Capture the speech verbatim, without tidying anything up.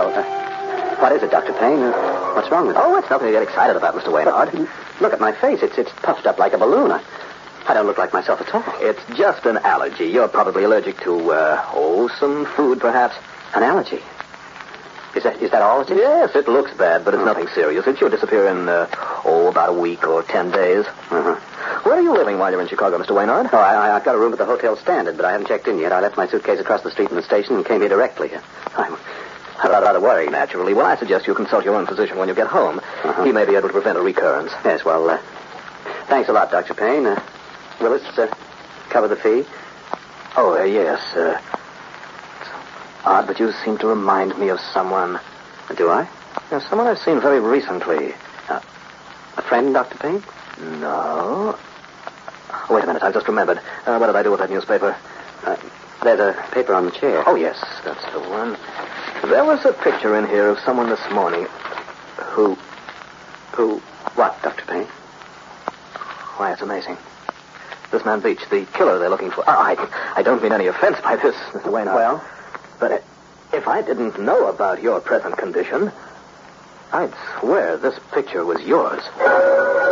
Well, uh, what is it, Doctor Payne? Uh, what's wrong with you? Oh, it's nothing to get excited about, Mister Waynard. Look at my face. It's it's puffed up like a balloon. I, I don't look like myself at all. It's just an allergy. You're probably allergic to, uh, oh, some food, perhaps. An allergy? Is that is that all it is? Yes, it looks bad, but it's oh. nothing serious. It should disappear in, uh, oh, about a week or ten days. Uh-huh. Where are you living while you're in Chicago, Mister Waynard? Oh, I, I've got a room at the Hotel Standard, but I haven't checked in yet. I left my suitcase across the street from the station and came here directly. I'm rather worried, naturally. Well, I suggest you consult your own physician when you get home. Uh-huh. He may be able to prevent a recurrence. Yes, well, uh, thanks a lot, Doctor Payne. Uh, will this uh, cover the fee? Oh, uh, yes. Uh, it's odd, but you seem to remind me of someone. Do I? Yes, someone I've seen very recently. Uh, a friend, Doctor Payne? No. Oh, wait a minute, I've just remembered. Uh, what did I do with that newspaper? Uh, there's a paper on the chair. Oh, yes, that's the one. There was a picture in here of someone this morning who... Who... What, Doctor Payne? Why, it's amazing. This man Beach, the killer they're looking for. Oh, I, I don't mean any offense by this, Mister Waynard. Well? But if I didn't know about your present condition, I'd swear this picture was yours.